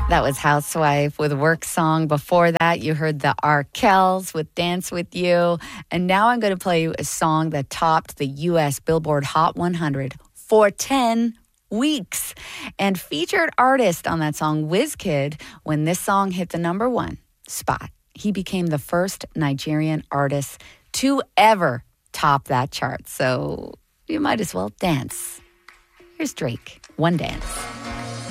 That was Housewife with Work Song. Before that, you heard the Arkells with Dance With You. And now I'm going to play you a song that topped the U.S. Billboard Hot 100 for 10 weeks. And featured artist on that song, WizKid, when this song hit the number one spot. He became the first Nigerian artist to ever top that chart. So you might as well dance. Here's Drake, One Dance.